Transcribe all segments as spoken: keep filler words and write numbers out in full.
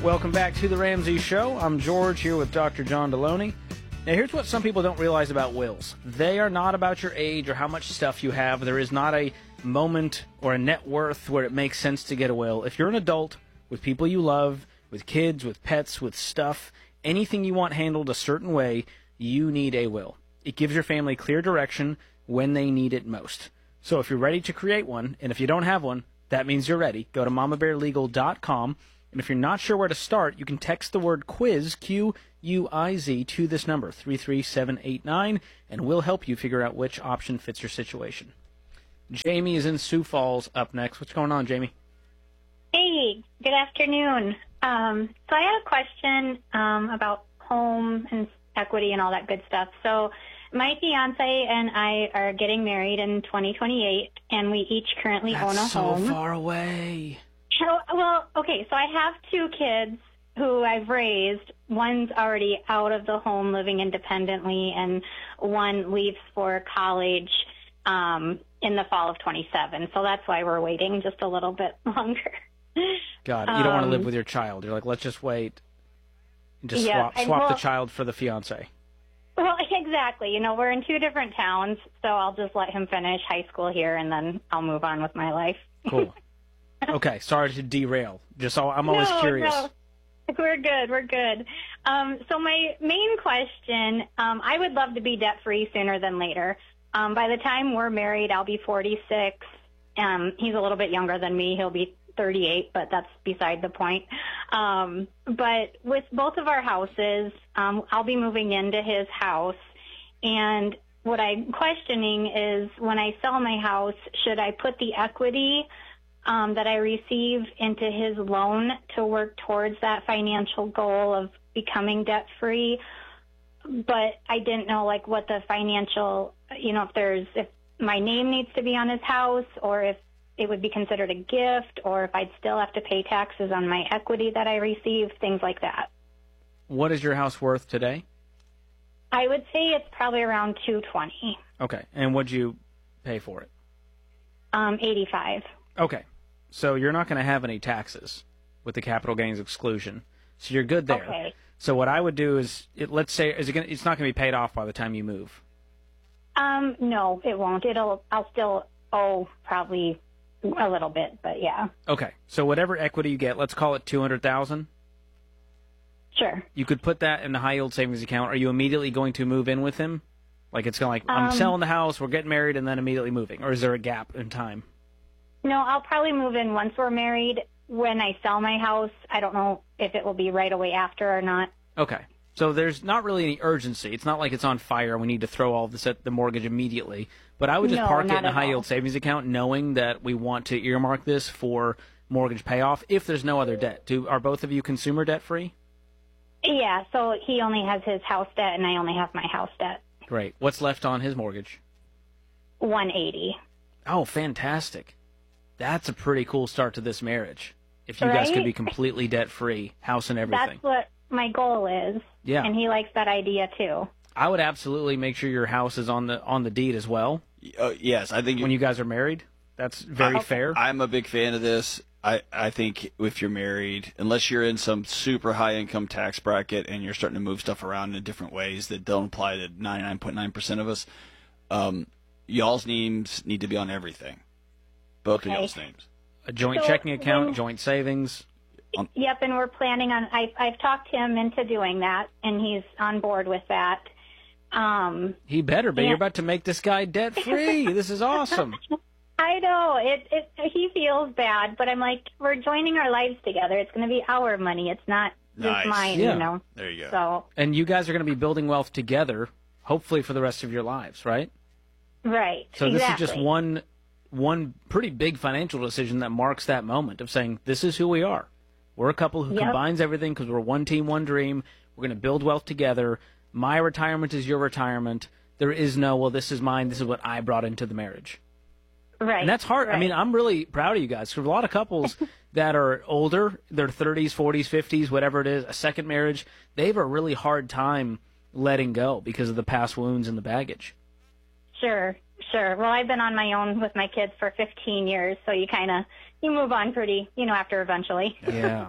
Welcome back to The Ramsey Show. I'm George here with Doctor John Deloney. Now, here's what some people don't realize about wills. They are not about your age or how much stuff you have. There is not a moment or a net worth where it makes sense to get a will. If you're an adult with people you love, with kids, with pets, with stuff, anything you want handled a certain way, you need a will. It gives your family clear direction when they need it most. So if you're ready to create one, and if you don't have one, that means you're ready. Go to mama bear legal dot com. And if you're not sure where to start, you can text the word quiz, Q U I Z, to this number, three three seven eight nine, and we'll help you figure out which option fits your situation. Jamie is in Sioux Falls up next. What's going on, Jamie? Hey, good afternoon. Um, so I had a question um, about home and equity and all that good stuff. So my fiance and I are getting married in twenty twenty-eight, and we each currently That's own a so home. so far away. So, well, okay, so I have two kids who I've raised. One's already out of the home living independently, and one leaves for college um, in the fall of twenty-seven. So that's why we're waiting just a little bit longer. God, you don't want to live Um, with your child. You're like, let's just wait and just Yeah, swap, I- swap the well- child for the fiance. Well, exactly. You know, we're in two different towns, so I'll just let him finish high school here, and then I'll move on with my life. Cool. Okay, sorry to derail. Just all, I'm always no, curious. No. We're good. We're good. Um, so my main question, um, I would love to be debt-free sooner than later. Um, by the time we're married, I'll be forty-six. Um, he's a little bit younger than me. He'll be thirty-eight, but that's beside the point. Um, but with both of our houses, um, I'll be moving into his house. And what I'm questioning is when I sell my house, should I put the equity um, that I receive into his loan to work towards that financial goal of becoming debt-free? But I didn't know, like, what the financial, you know, if there's, if my name needs to be on his house, or if it would be considered a gift, or if I'd still have to pay taxes on my equity that I receive, things like that. What is your house worth today? I would say it's probably around two twenty. Okay, and what'd you pay for it? Um, eighty-five. Okay, so you're not going to have any taxes with the capital gains exclusion, so you're good there. Okay. So what I would do is, it, let's say, is it gonna, it's not going to be paid off by the time you move. Um, no, it won't. It'll. I'll still owe probably a little bit, but yeah. Okay, so whatever equity you get, let's call it two hundred thousand dollars. Sure. You could put that in a high yield savings account. Are you immediately going to move in with him? Like it's going to like, I'm Um, selling the house, we're getting married, and then immediately moving? Or is there a gap in time? No, I'll probably move in once we're married. When I sell my house, I don't know if it will be right away after or not. Okay. So there's not really any urgency. It's not like it's on fire and we need to throw all this at the mortgage immediately. But I would just No, park it not in a at high all. yield savings account knowing that we want to earmark this for mortgage payoff if there's no other debt. Do Are both of you consumer debt free? Yeah, so he only has his house debt, and I only have my house debt. Great. What's left on his mortgage? one eighty. Oh, fantastic. That's a pretty cool start to this marriage. If you guys could Right? be completely debt free, house and everything. That's what my goal is. Yeah. And he likes that idea too. I would absolutely make sure your house is on the on the deed as well Uh, yes, I think when you guys are married. That's very I- fair. I'm a big fan of this. I, I think if you're married, unless you're in some super high income tax bracket and you're starting to move stuff around in different ways that don't apply to ninety-nine point nine percent of us, um, y'all's names need to be on everything. Both Okay. of y'all's names. A joint So checking account, when- joint savings. Yep, and we're planning on, I, I've talked him into doing that, and he's on board with that. Um, He better be. Yeah. You're about to make this guy debt free. This is awesome. I know, it, it, he feels bad, but I'm like, we're joining our lives together. It's going to be our money. It's not Nice. just mine, Yeah. you know. There you go. So, And you guys are going to be building wealth together, hopefully for the rest of your lives, right? right. So this exactly. is just one one pretty big financial decision that marks that moment of saying, this is who we are. We're a couple who Yep. combines everything because we're one team, one dream. We're going to build wealth together. My retirement is your retirement. There is no, well, this is mine. This is what I brought into the marriage. Right. And that's hard. I right. mean, I'm really proud of you guys. For a lot of couples that are older, their thirties, forties, fifties, whatever it is, a second marriage, they have a really hard time letting go because of the past wounds and the baggage. Sure, sure. Well, I've been on my own with my kids for fifteen years, so you kind of, you move on pretty, you know, after eventually. Yeah.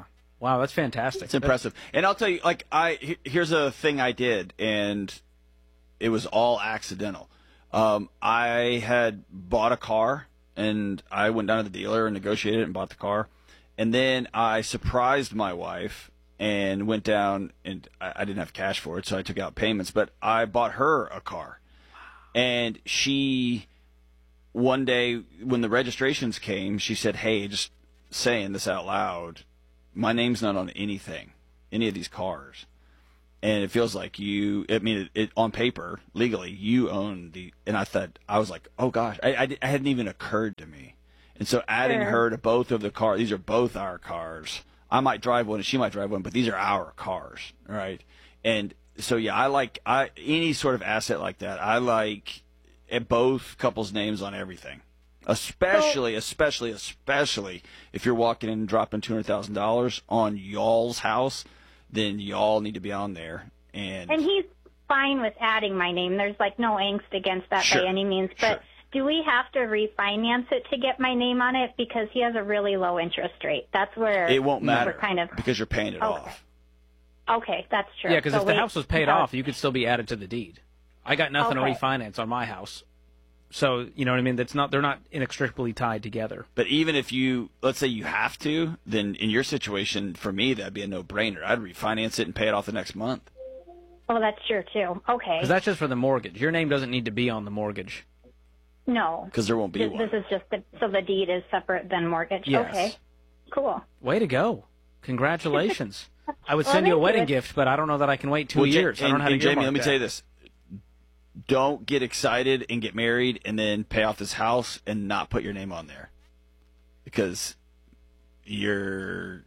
Wow, that's fantastic. It's impressive. And I'll tell you, like, I here's a thing I did, and it was all accidental. Um, I had bought a car, and I went down to the dealer and negotiated and bought the car. And then I surprised my wife and went down, and I, I didn't have cash for it, so I took out payments. But I bought her a car. And she, one day when the registrations came, she said, hey, just saying this out loud, my name's not on anything, any of these cars. And it feels like you, I mean, it, it on paper, legally, you own the, and I thought, I was like, oh gosh, I, I, it hadn't even occurred to me. And so adding Sure. her to both of the cars, these are both our cars. I might drive one and she might drive one, but these are our cars, right? And so, yeah, I like I any sort of asset like that. I like eh, both couples' names on everything, especially, especially, especially if you're walking in and dropping two hundred thousand dollars on y'all's house, then y'all need to be on there. And, And he's fine with adding my name. There's like no angst against that Sure. by any means. But Sure. do we have to refinance it to get my name on it? Because he has a really low interest rate. That's where it won't matter We're kind of because you're paying it Okay. off. okay. That's true. Yeah, because So if the wait, house was paid uh, off, you could still be added to the deed. I got nothing Okay. to refinance on my house. So, you know what I mean? That's not they're not inextricably tied together. But even if you, let's say you have to, then in your situation, for me, that'd be a no-brainer. I'd refinance it and pay it off the next month. Oh, that's true too. Okay. Because that's just for the mortgage. Your name doesn't need to be on the mortgage. No. Because there won't be This, one. this is just the, so the deed is separate than mortgage. Yes. Okay. Cool. Way to go. Congratulations. I would Well, send you a thank wedding you. gift, but I don't know that I can wait two Well, Ja- years. I and, don't know how to and Jamie, earmark let me that. tell you this. Don't get excited and get married and then pay off this house and not put your name on there. Because you're...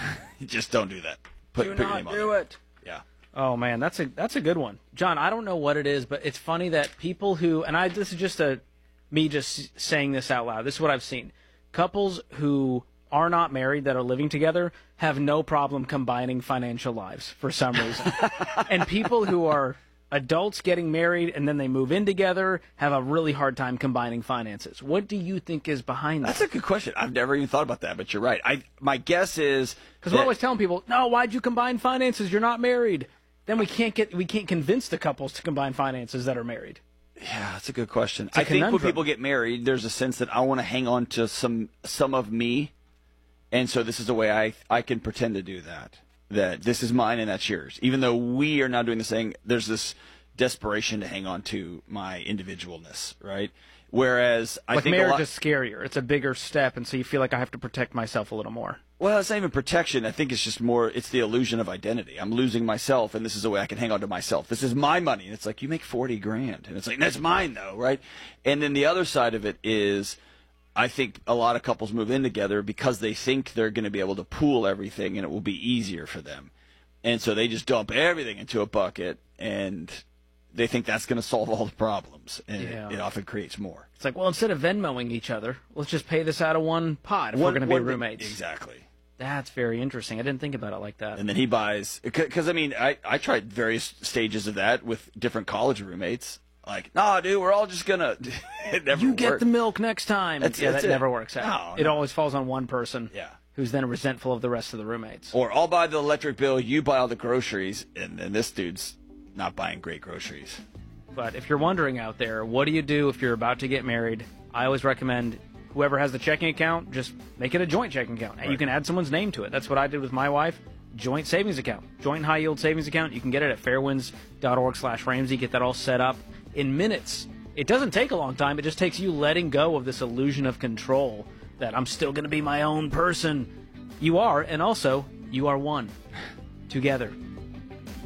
just don't do that. Put, Do put your not name on do there. it. Yeah. Oh man, that's a that's a good one, John. I don't know what it is, but it's funny that people who and I this is just a me just saying this out loud. This is what I've seen. Couples who are not married that are living together have no problem combining financial lives for some reason, and people who are adults getting married and then they move in together have a really hard time combining finances. What do you think is behind that? That's a good question. I've never even thought about that, but you're right. I My guess is... Because we're that- always telling people, no, why'd you combine finances? You're not married. Then we can't get we can't convince the couples to combine finances that are married. Yeah, that's a good question. a I think when conundrum. people get married, there's a sense that I want to hang on to some some of me, and so this is a way I I can pretend to do that. That this is mine and that's yours. Even though we are now doing this thing, there's this desperation to hang on to my individualness, right? Whereas I Like think a marriage lot, is scarier. It's a bigger step, and so you feel like I have to protect myself a little more. well, it's not even protection. I think it's just more. It's the illusion of identity. I'm losing myself, and this is a way I can hang on to myself. This is my money, and it's like you make forty grand, and it's like that's mine though, right? And then the other side of it is, I think a lot of couples move in together because they think they're going to be able to pool everything, and it will be easier for them, and so they just dump everything into a bucket, and they think that's going to solve all the problems, and Yeah. it, it often creates more. It's like, well, instead of Venmoing each other, let's just pay this out of one pot if One- we're going to be one- roommates. Exactly. That's very interesting. I didn't think about it like that. And then he buys, because I mean, I, I tried various stages of that with different college roommates. Like, nah, dude, we're all just gonna. It never You get worked. the milk next time. That's- yeah, that's that it. never works out. No, it no. always falls on one person. Yeah. Who's then resentful of the rest of the roommates. Or I'll buy the electric bill, you buy all the groceries, and then this dude's not buying great groceries. But if you're wondering out there, what do you do if you're about to get married? I always recommend whoever has the checking account, just make it a joint checking account. And you Right. can add someone's name to it. That's what I did with my wife. Joint savings account. Joint high yield savings account. You can get it at fairwinds.org slash Ramsey. Get that all set up in minutes. It doesn't take a long time. It just takes you letting go of this illusion of control that I'm still going to be my own person. You are, and also, you are one. Together.